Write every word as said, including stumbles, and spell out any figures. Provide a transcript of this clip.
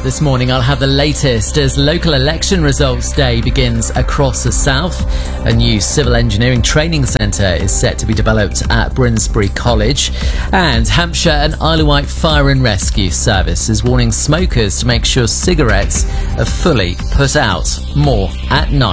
this morning, I'll have the latest as local election results day begins across the south. A new civil engineering training centre is set to be developed at Brinsbury College. And Hampshire and Isle of Wight Fire and Rescue Service is warning smokers to make sure cigarettes are fully put out. More at nine.